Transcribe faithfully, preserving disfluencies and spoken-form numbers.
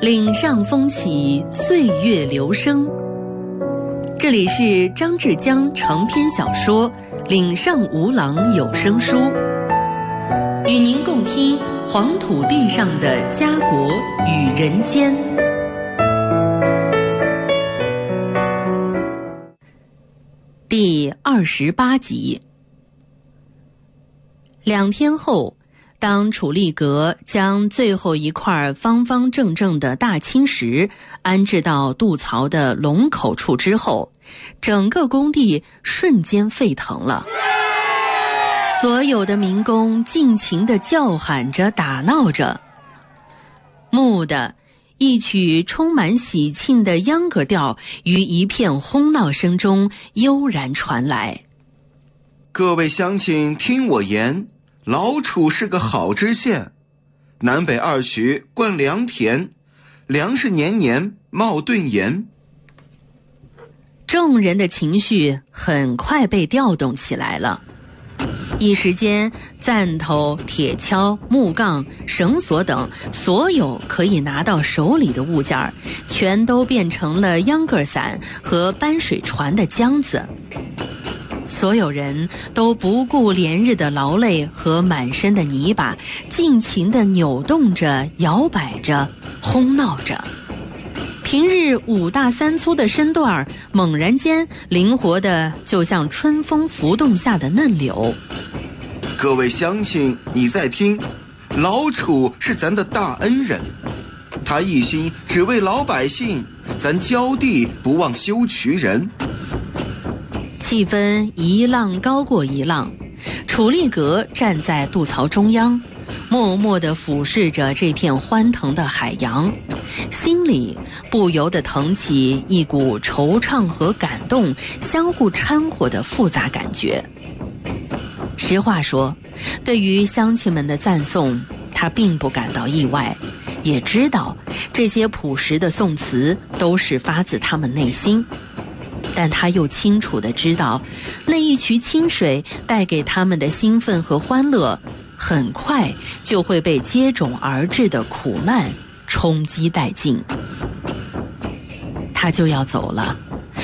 岭上风起，岁月流声。这里是张志江长篇小说《岭上无郎》有声书，与您共听黄土地上的家国与人间。第二十八集。两天后，当楚立格将最后一块方方正正的大青石安置到渡槽的龙口处之后，整个工地瞬间沸腾了。所有的民工尽情地叫喊着打闹着，蓦地一曲充满喜庆的秧歌调于一片哄闹声中悠然传来。 各位乡亲听我言，老楚是个好知县，南北二渠灌良田，粮食年年冒顿盐。 众人的情绪很快被调动起来了，一时间钻头、铁锹、木杠、绳索等所有可以拿到手里的物件全都变成了秧歌伞和搬水船的浆子。所有人都不顾连日的劳累和满身的泥巴，尽情地扭动着、摇摆着、哄闹着。平日五大三粗的身段猛然间灵活的就像春风浮动下的嫩柳。 各位乡亲，你在听，老楚是咱的大恩人，他一心只为老百姓，咱浇地不忘修渠人。 气氛一浪高过一浪，楚立格站在渡槽中央，默默地俯视着这片欢腾的海洋，心里不由得腾起一股惆怅和感动相互掺和的复杂感觉。实话说，对于乡亲们的赞颂，他并不感到意外，也知道这些朴实的颂词都是发自他们内心。但他又清楚地知道，那一渠清水带给他们的兴奋和欢乐，很快就会被接踵而至的苦难冲击殆尽。他就要走了。